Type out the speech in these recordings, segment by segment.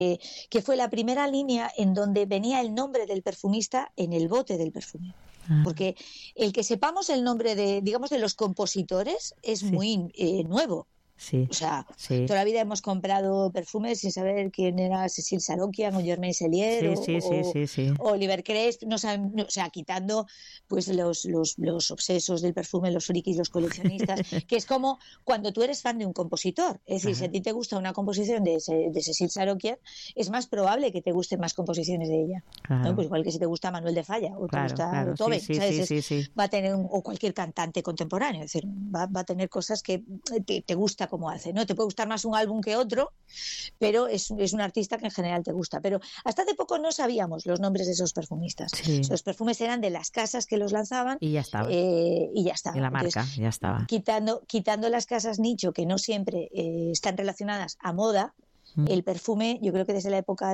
que fue la primera línea en donde venía el nombre del perfumista en el bote del perfume. Porque el que sepamos el nombre de los compositores es muy nuevo. Sí, o sea, sí. Toda la vida hemos comprado perfumes sin saber quién era Cécile Sarokian o Germain Cellier sí. o Oliver Cresp, quitando pues los obsesos del perfume, los frikis, los coleccionistas, que es como cuando tú eres fan de un compositor. Es decir, si a ti te gusta una composición de Cécile Sarokian, es más probable que te gusten más composiciones de ella. Claro. ¿No? Pues igual que si te gusta Manuel de Falla o te gusta Beethoven, sí. Va a tener o cualquier cantante contemporáneo, es decir, va a tener cosas que te gusta como hace, ¿no? Te puede gustar más un álbum que otro, pero es un artista que en general te gusta. Pero hasta hace poco no sabíamos los nombres de esos perfumistas. Sí. Los perfumes eran de las casas que los lanzaban y ya estaba. Y ya estaba. Y la marca, entonces, ya estaba. Quitando las casas nicho, que no siempre están relacionadas a moda, el perfume, yo creo que desde la época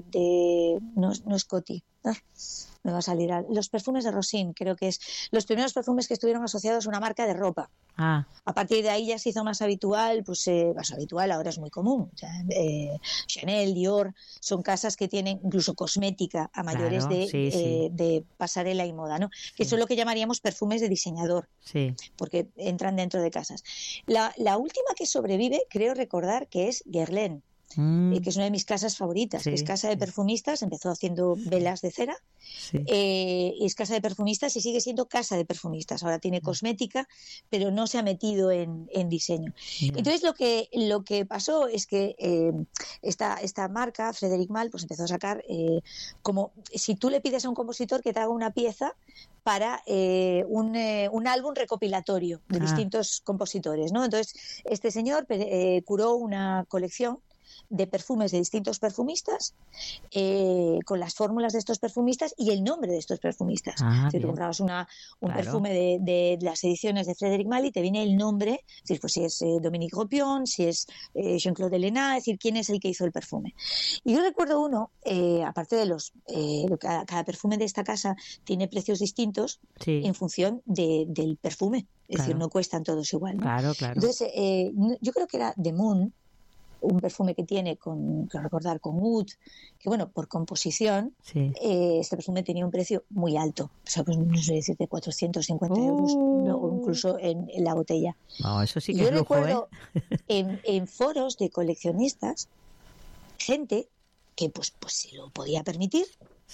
no es Coty, me va a salir los perfumes de Rosin, creo que es los primeros perfumes que estuvieron asociados a una marca de ropa. A partir de ahí ya se hizo más habitual, ahora es muy común. O sea, Chanel, Dior, son casas que tienen incluso cosmética a mayores de pasarela y moda, ¿no? Que son lo que llamaríamos perfumes de diseñador, porque entran dentro de casas. La última que sobrevive, creo recordar que es Guerlain, que es una de mis casas favoritas, que es casa de perfumistas, empezó haciendo velas de cera, es casa de perfumistas y sigue siendo casa de perfumistas. Ahora tiene cosmética, pero no se ha metido en diseño. Entonces lo que pasó es que esta marca, Frédéric Malle, pues empezó a sacar como si tú le pides a un compositor que te haga una pieza para un álbum recopilatorio de distintos compositores, ¿no? Entonces este señor curó una colección de perfumes de distintos perfumistas, con las fórmulas de estos perfumistas y el nombre de estos perfumistas. Si tú comprabas un perfume de las ediciones de Frédéric Malle, te viene el nombre, es decir, pues si es Dominique Ropion, si es Jean-Claude Ellena, es decir, quién es el que hizo el perfume. Y yo recuerdo uno, aparte de cada perfume de esta casa tiene precios distintos en función del perfume, es decir, no cuestan todos igual, ¿no? Claro. Entonces, yo creo que era The Moon, un perfume que tiene con oud, que bueno, por composición, este perfume tenía un precio muy alto, o sea, pues no sé decirte, 450 euros, o incluso en la botella. No, eso sí que yo es lujo, recuerdo en foros de coleccionistas, gente que pues se lo podía permitir,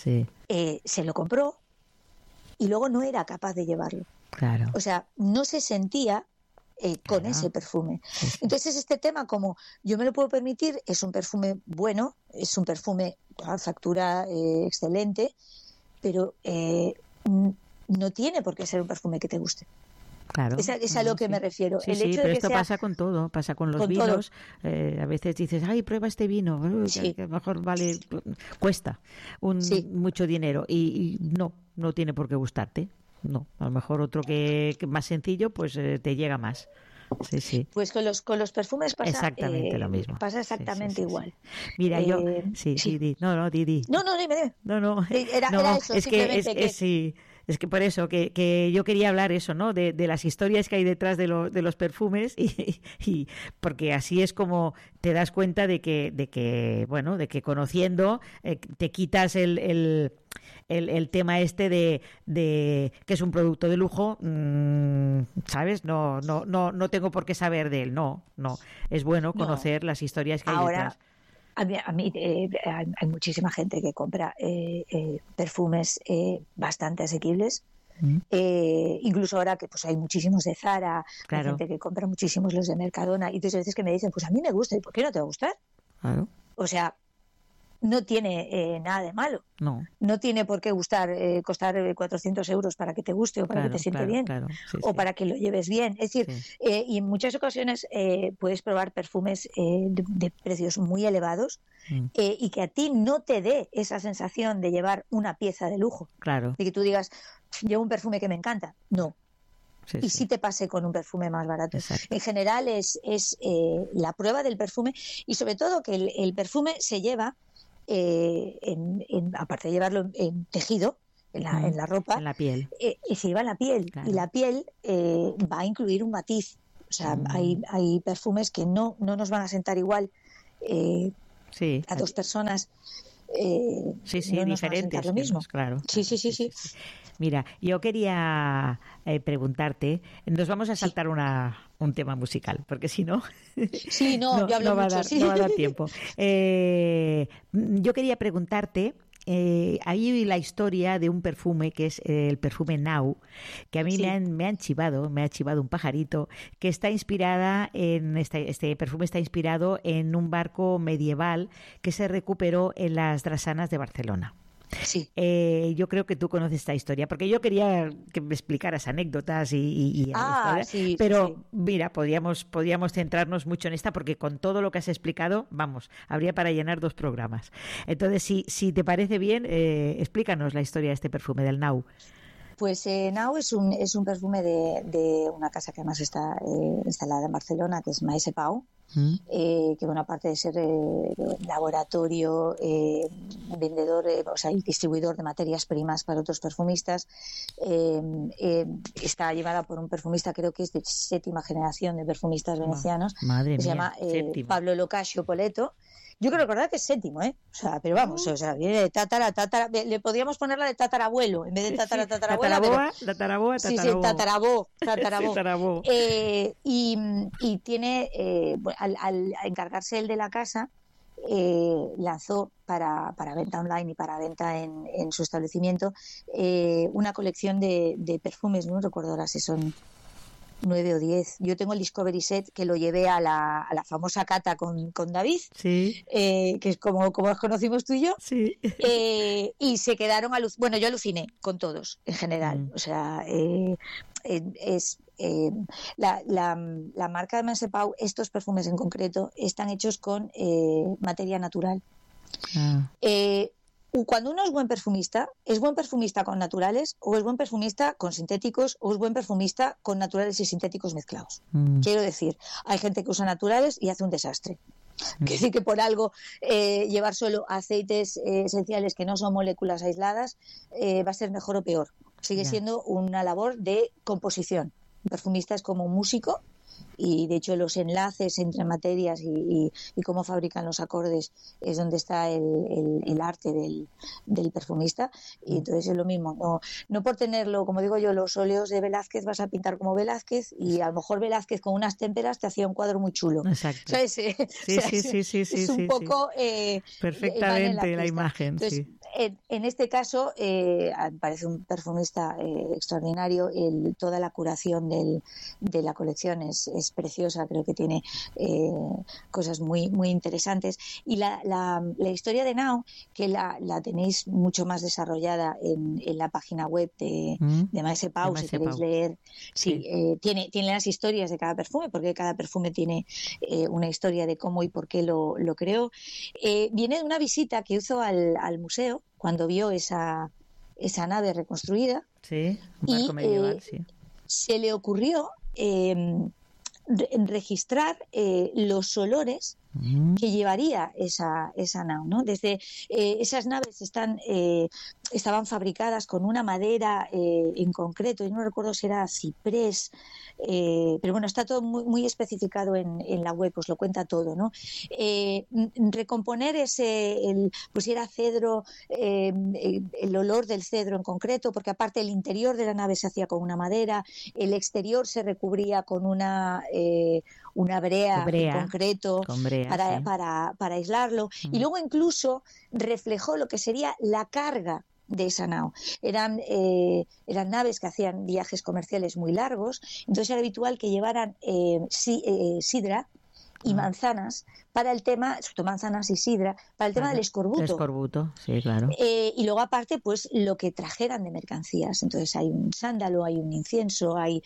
se lo compró y luego no era capaz de llevarlo. Claro. O sea, no se sentía con ese perfume. Entonces este tema, como yo me lo puedo permitir, es un perfume bueno, es un perfume a factura excelente, pero no tiene por qué ser un perfume que te guste. Claro. Es a lo que me refiero. El hecho de que esto pasa con todo, pasa con los vinos. A veces dices, ay, prueba este vino, que a lo mejor cuesta mucho dinero y no tiene por qué gustarte. No, a lo mejor otro que más sencillo, pues te llega más. Sí. Pues con los perfumes pasa exactamente lo mismo. Pasa exactamente igual. Mira, yo Didi. No, Didi. No, dime. No. Era eso, es que es que por eso que yo quería hablar eso, ¿no? De las historias que hay detrás de los perfumes y porque así es como te das cuenta de que conociendo te quitas el tema este de que es un producto de lujo, ¿sabes? No tengo por qué saber de él, no. Es bueno conocer las historias que hay detrás. A mí hay muchísima gente que compra perfumes bastante asequibles. Incluso ahora que pues hay muchísimos de Zara, hay gente que compra muchísimos los de Mercadona, y entonces a veces que me dicen, pues a mí me gusta, ¿y por qué no te va a gustar? Claro. O sea, no tiene nada de malo. No tiene por qué costar 400 euros para que te guste o para que te siente bien o para que lo lleves bien. Es decir, y en muchas ocasiones puedes probar perfumes de precios muy elevados y que a ti no te dé esa sensación de llevar una pieza de lujo. Claro. De que tú digas, llevo un perfume que me encanta. No. Sí te pase con un perfume más barato. Exacto. En general es la prueba del perfume y sobre todo que el perfume se lleva aparte de llevarlo en tejido, en la ropa, en la piel, se lleva en la piel, y la piel va a incluir un matiz. O sea, hay perfumes que no nos van a sentar igual Sí. A dos personas Sí, no nos va a sentar diferentes, lo mismo. claro. Sí. Mira, yo quería preguntarte, nos vamos a saltar un tema musical, porque si no, Sí, no, yo hablo no va a mucho, dar, sí. no va a dar tiempo. Yo quería preguntarte, hay la historia de un perfume que es el perfume Now, que a mí Sí. me ha chivado un pajarito, que está inspirada en este perfume está inspirado en un barco medieval que se recuperó en las Drassanas de Barcelona. Sí. Yo creo que tú conoces esta historia, porque yo quería que me explicaras anécdotas y historias, Sí, pero sí. mira, podríamos centrarnos mucho en esta, porque con todo lo que has explicado, vamos, habría para llenar 2 programas. Entonces, si te parece bien, explícanos la historia de este perfume del Now. Pues Now es un perfume de una casa que además está instalada en Barcelona, que es Maese Pau, que bueno, aparte de ser laboratorio, vendedor, o sea, y distribuidor de materias primas para otros perfumistas, está llevada por un perfumista, creo que es de 7ª generación de perfumistas venecianos, Madre que se mía, llama Pablo Locascio Poleto. Yo creo recordar que es 7º, ¿eh? O sea, pero vamos, o sea, viene de tatara, le podríamos ponerla de tatarabuelo, en vez de tatarabuela. La taraboa. Sí, tatarabó. Sí, tarabó. Y tiene, al encargarse él de la casa, lanzó para venta online y para venta en su establecimiento una colección de perfumes, no recuerdo ahora si son 9 o 10. Yo tengo el Discovery Set que lo llevé a la famosa cata con David, Sí. Que es como nos conocimos tú y yo. Sí. Y se quedaron bueno, yo aluciné con todos en general. O sea, la marca de Maese Pau, estos perfumes en concreto, están hechos con materia natural. Cuando uno es buen perfumista con naturales, o es buen perfumista con sintéticos, o es buen perfumista con naturales y sintéticos mezclados. Quiero decir, hay gente que usa naturales y hace un desastre. Quiero decir que por algo llevar solo aceites esenciales que no son moléculas aisladas va a ser mejor o peor. Sigue siendo una labor de composición. Un perfumista es como un músico, y de hecho los enlaces entre materias y cómo fabrican los acordes es donde está el arte del perfumista. Y entonces es lo mismo, no por tenerlo, como digo yo, los óleos de Velázquez vas a pintar como Velázquez, y a lo mejor Velázquez con unas témperas te hacía un cuadro muy chulo. Exacto. ¿Sabes? Sí. Es un poco perfectamente la imagen. Entonces, sí. En este caso parece un perfumista extraordinario. Toda la curación de la colección es preciosa, creo que tiene cosas muy, muy interesantes. Y la historia de Now, que la tenéis mucho más desarrollada en la página web de Maese Pau, si queréis leer. Tiene las historias de cada perfume, porque cada perfume tiene una historia de cómo y por qué lo creó. Viene de una visita que hizo al museo cuando vio esa nave reconstruida. Sí, un barco medieval, sí. Se le ocurrió registrar los olores que llevaría esa nao, ¿no? Desde esas naves estaban fabricadas con una madera en concreto, y no recuerdo si era ciprés, pero bueno, está todo muy, muy especificado en la web, os lo cuenta todo, ¿no? Recomponer pues si era cedro, el olor del cedro en concreto, porque aparte el interior de la nave se hacía con una madera, el exterior se recubría con una brea en concreto para aislarlo, y luego incluso reflejó lo que sería la carga de esa nao. Eran naves que hacían viajes comerciales muy largos, entonces era habitual que llevaran sidra y manzanas para el tema, sobre todo manzanas y sidra, para el tema del escorbuto. El escorbuto, sí, claro. Y luego aparte, pues lo que trajeran de mercancías. Entonces hay un sándalo, hay un incienso, hay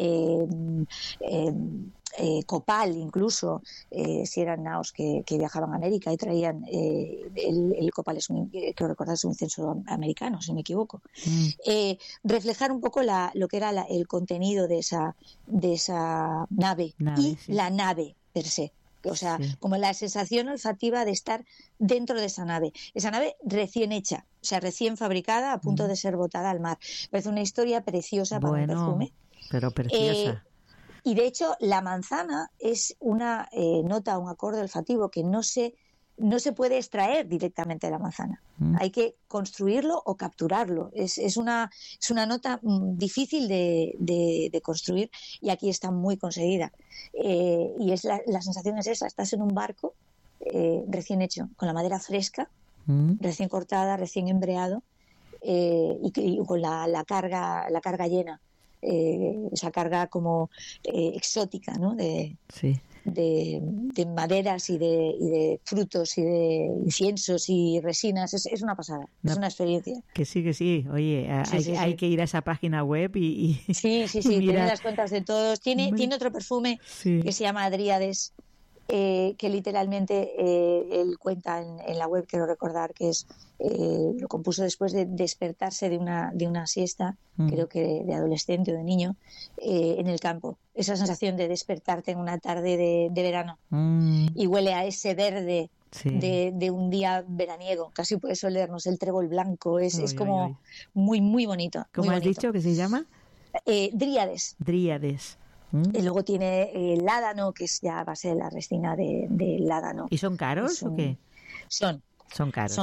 copal incluso, si eran naos que viajaban a América y traían el copal, creo recordar, es un incienso americano, si no me equivoco. Reflejar un poco lo que era el contenido de esa nave y la nave per se. O sea, como la sensación olfativa de estar dentro de esa nave recién hecha, o sea, recién fabricada, a punto de ser botada al mar. Parece una historia preciosa para un perfume. Pero preciosa. Y de hecho, la manzana es una nota, un acorde olfativo que no sé no se puede extraer directamente de la manzana. Hay que construirlo o capturarlo. Es una nota difícil de construir, y aquí está muy conseguida. Y la sensación es esa: estás en un barco recién hecho, con la madera fresca, recién cortada, recién embreado, y con la carga llena, esa carga como exótica, ¿no? De maderas y de frutos y de inciensos y resinas. Es una pasada, es una experiencia. Que sí. Oye, hay que ir a esa página web y sí, tiene las cuentas de todos. Tiene otro perfume que se llama Dríades, que literalmente él cuenta en la web, quiero recordar, que lo compuso después de despertarse de una siesta, creo que de adolescente o de niño, en el campo. Esa sensación de despertarte en una tarde de verano y huele a ese verde de un día veraniego. Casi puedes olernos el trébol blanco. Es como muy, muy bonito. ¿Cómo has dicho que se llama? Dríades. Y luego tiene el ládano, que es ya a base de la resina del ládano. ¿Y son caros o qué? Son caros.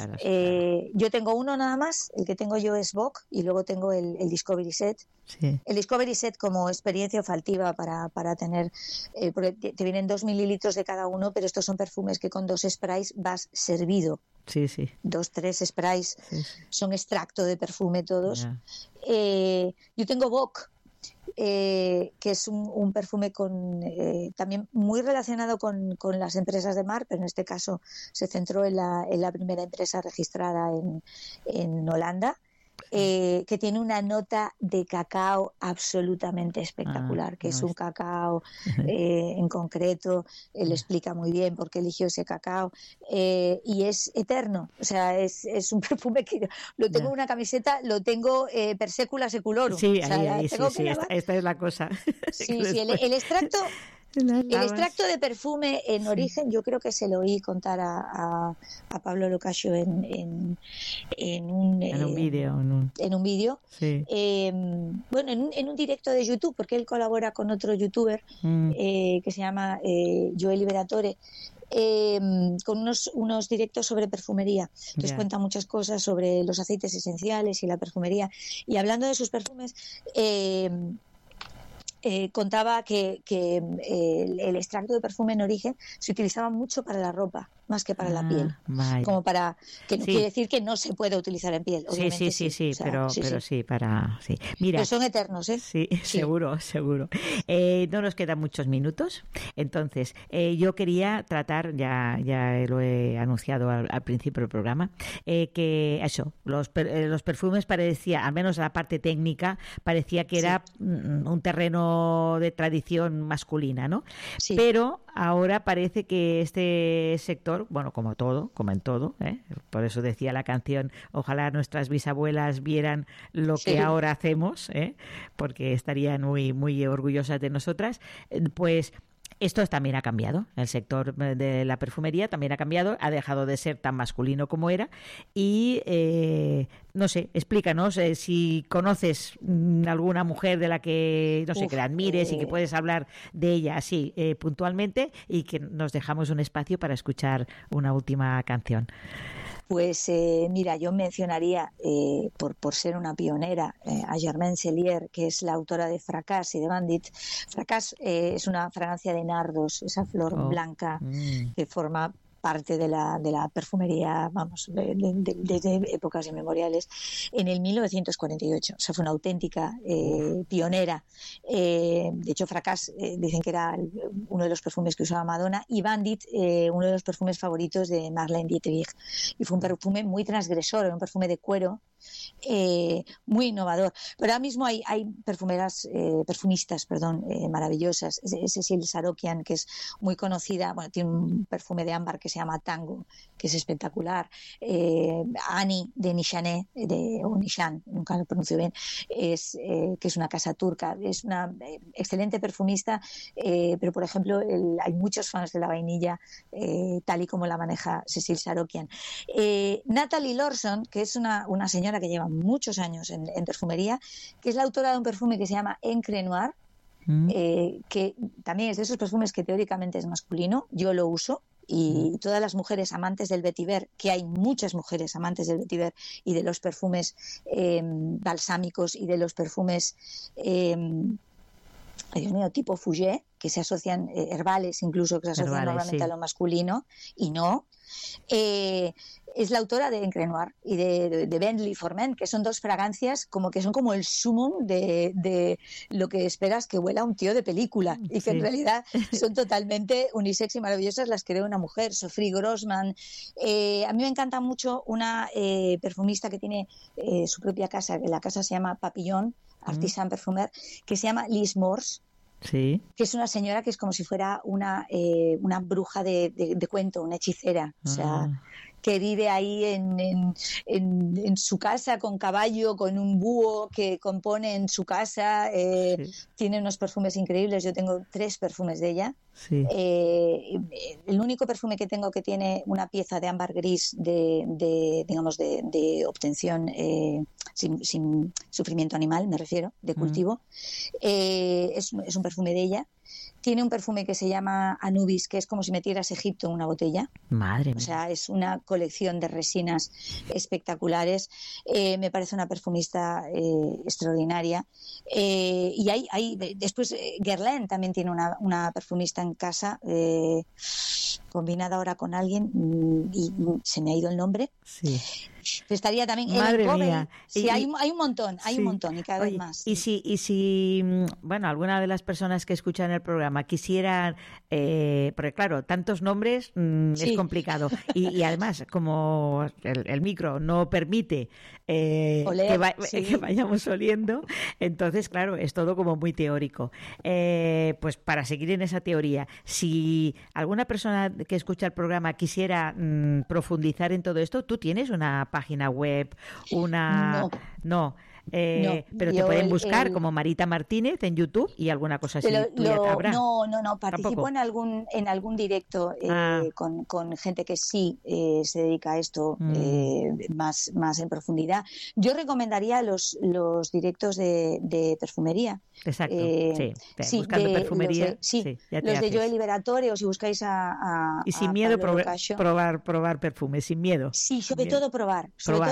Yo tengo uno nada más. El que tengo yo es Bock, y luego tengo el Discovery Set. Sí. El Discovery Set como experiencia olfativa para tener, porque te vienen 2 mililitros de cada uno, pero estos son perfumes que con 2 sprays vas servido. Sí. 2, 3 sprays. Sí. Son extracto de perfume todos. Yeah. Yo tengo Bock, que es un perfume también muy relacionado con las empresas de mar, pero en este caso se centró en la primera empresa registrada en Holanda, que tiene una nota de cacao absolutamente espectacular, que es un cacao en concreto. Él explica muy bien por qué eligió ese cacao, y es eterno. O sea, es un perfume que lo tengo en una camiseta, lo tengo per secula seculorum. Sí, o sea, esta es la cosa. Sí, el extracto. El extracto de perfume en origen, yo creo que se lo oí contar a Pablo Locascio en un vídeo. Sí. Bueno, en un directo de YouTube, porque él colabora con otro youtuber que se llama Joel Liberatore, con unos directos sobre perfumería. Entonces cuenta muchas cosas sobre los aceites esenciales y la perfumería. Y hablando de sus perfumes, contaba que el extracto de perfume en origen se utilizaba mucho para la ropa, más que para la piel. Vaya. Como para, que no quiere decir que no se puede utilizar en piel, obviamente. Sí, pero sí. Mira, pero son eternos, ¿eh? Sí. Seguro. No nos quedan muchos minutos, entonces yo quería tratar, ya lo he anunciado al principio del programa, que eso, los perfumes parecía, al menos la parte técnica, parecía que era un terreno de tradición masculina, ¿no? Sí. Pero ahora parece que este sector, bueno, como en todo, por eso decía la canción, ojalá nuestras bisabuelas vieran lo que ahora hacemos, porque estarían muy, muy orgullosas de nosotras, pues esto también ha cambiado. El sector de la perfumería también ha cambiado, ha dejado de ser tan masculino como era y no sé, explícanos si conoces alguna mujer de la que, no sé, que la admires y que puedes hablar de ella así puntualmente, y que nos dejamos un espacio para escuchar una última canción. Pues mira, yo mencionaría, por ser una pionera, a Germaine Cellier, que es la autora de Fracas y de Bandit. Fracas es una fragancia de nardos, esa flor blanca que forma parte de la perfumería, vamos, desde épocas inmemoriales, en el 1948. O sea, fue una auténtica pionera. De hecho, Fracas dicen que era uno de los perfumes que usaba Madonna, y Bandit uno de los perfumes favoritos de Marlene Dietrich. Y fue un perfume muy transgresor, era un perfume de cuero, muy innovador. Pero ahora mismo hay perfumistas maravillosas. Cécile Sarokian, que es muy conocida, bueno, tiene un perfume de ámbar que se llama Tango, que es espectacular. Annie de Nishané, o Nishan, nunca lo pronuncio bien, que es una casa turca, es una excelente perfumista, pero por ejemplo hay muchos fans de la vainilla, tal y como la maneja Cécile Sarokian. Natalie Lorson, que es una señora que lleva muchos años en perfumería, que es la autora de un perfume que se llama Encre Noir, que también es de esos perfumes que teóricamente es masculino. Yo lo uso y todas las mujeres amantes del vetiver, que hay muchas mujeres amantes del vetiver y de los perfumes balsámicos y de los perfumes Dios mío, tipo Fougère, que se asocian, herbales incluso, que se asocian normalmente a lo masculino, y no. Es la autora de Encre Noir y de Bentley Forment, que son dos fragancias que son como el sumum de lo que esperas que huela un tío de película, y que en realidad son totalmente unisex y maravillosas, las creó una mujer, Sophie Grossman. A mí me encanta mucho una perfumista que tiene su propia casa, que la casa se llama Papillon, Artisan Perfumer, que se llama Liz Morse. Sí. Que es una señora que es como si fuera una bruja de cuento, una hechicera, o sea, que vive ahí en su casa con caballo, con un búho que compone en su casa. Tiene unos perfumes increíbles. Yo tengo 3 perfumes de ella. Sí. El único perfume que tengo que tiene una pieza de ámbar gris de obtención sin sufrimiento animal, me refiero, de cultivo. Es un perfume de ella. Tiene un perfume que se llama Anubis, que es como si metieras Egipto en una botella. Madre mía. O sea, es una colección de resinas espectaculares. Me parece una perfumista extraordinaria. Y después Guerlain también tiene una perfumista en casa, combinada ahora con alguien, y se me ha ido el nombre. Sí. Estaría también Madre mía. Sí, hay un montón, hay un montón, y cada vez más. Y si bueno, alguna de las personas que escuchan el programa quisieran, porque claro, tantos nombres es complicado, y además como el micro no permite que vayamos oliendo, entonces claro, es todo como muy teórico. Pues para seguir en esa teoría, si alguna persona que escucha el programa quisiera profundizar en todo esto, ¿tú tienes una página web, No. Pero te pueden buscar como Marita Martínez en YouTube y alguna cosa así habrá. No, participo en algún directo con gente que sí se dedica a esto más en profundidad. Yo recomendaría los directos de perfumería. Exacto, buscando perfumería. Los de Joe Liberatore, o si buscáis y sin miedo probar perfumes, sin miedo. Sí, sobre todo probar.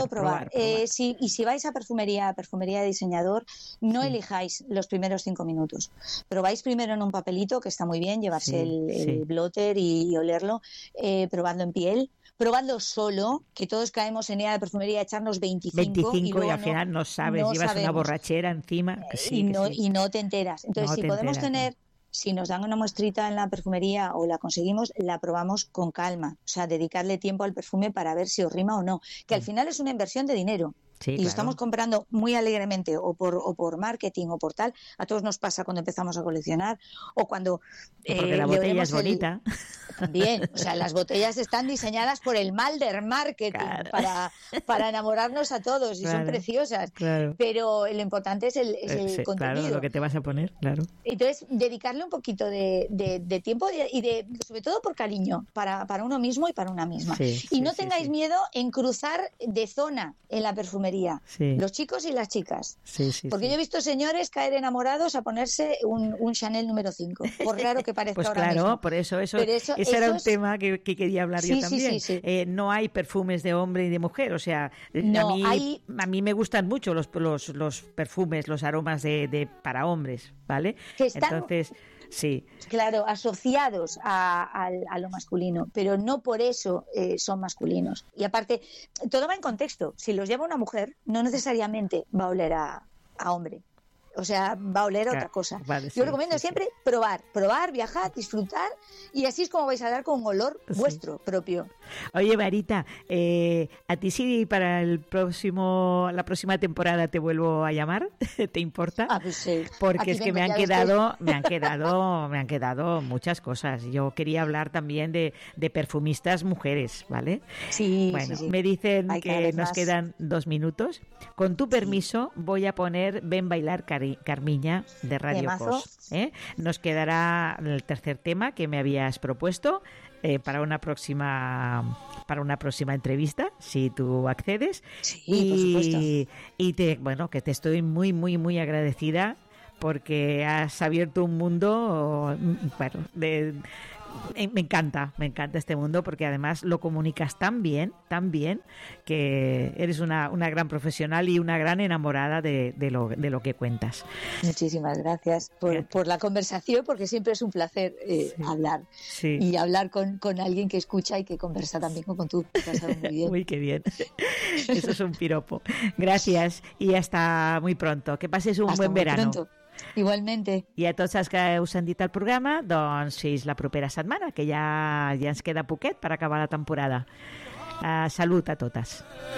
Sí, y si vais a perfumería de diseñador, no elijáis los primeros 5 minutos. Probáis primero en un papelito, que está muy bien, llevarse el blotter y olerlo, probadlo en piel. Probadlo solo, que todos caemos en ella de perfumería, echarnos 25 y al final no sabes, llevas una borrachera encima. Y no te enteras. Entonces, si nos dan una muestrita en la perfumería o la conseguimos, la probamos con calma. O sea, dedicarle tiempo al perfume para ver si os rima o no. Que al final es una inversión de dinero. Y lo estamos comprando muy alegremente, o por marketing o por tal. A todos nos pasa cuando empezamos a coleccionar, o cuando porque la botella es bonita. También, o sea, las botellas están diseñadas por el Malder Marketing para enamorarnos a todos, y son preciosas. Pero lo importante es el contenido. Claro, lo que te vas a poner, claro. Entonces, dedicarle un poquito de tiempo y sobre todo por cariño para uno mismo y para una misma. Y no tengáis miedo en cruzar de zona en la perfumería, los chicos y las chicas. Porque yo he visto señores caer enamorados a ponerse un Chanel número 5, por raro que parezca pues ahora mismo. Por eso ese era un tema que quería hablar yo también. No hay perfumes de hombre y de mujer, o sea, a mí me gustan mucho los perfumes, los aromas para hombres, ¿vale? Entonces, sí. Claro, asociados a lo masculino, pero no por eso son masculinos. Y aparte, todo va en contexto. Si los lleva una mujer, no necesariamente va a oler a hombre. O sea, va a oler otra cosa. Yo recomiendo siempre probar, viajar, disfrutar, y así es como vais a dar con un olor vuestro propio. Oye, Marita, ¿a ti sí para la próxima temporada te vuelvo a llamar? ¿Te importa? Pues sí. Porque aquí es que me han quedado muchas cosas. Yo quería hablar también de perfumistas mujeres, ¿vale? Sí. Bueno, me dicen que nos quedan 2 minutos. Con tu permiso, voy a poner Ven Bailar Carmiña de Radio Cos. Nos quedará el tercer tema que me habías propuesto para una próxima entrevista, si tú accedes. Sí, por supuesto. Y que te estoy muy, muy, muy agradecida porque has abierto un mundo me encanta este mundo, porque además lo comunicas tan bien, que eres una gran profesional y una gran enamorada de lo que cuentas. Muchísimas gracias por la conversación, porque siempre es un placer hablar. Sí. Y hablar con alguien que escucha y que conversa también como tú. Muy bien. Uy, qué bien. Eso es un piropo. Gracias y hasta muy pronto. Que pases un buen verano. Pronto. Igualmente. I a tots els que us han dit al programa, doncs fins la propera setmana, que ja ens queda poquet per acabar la temporada. Salut a totes.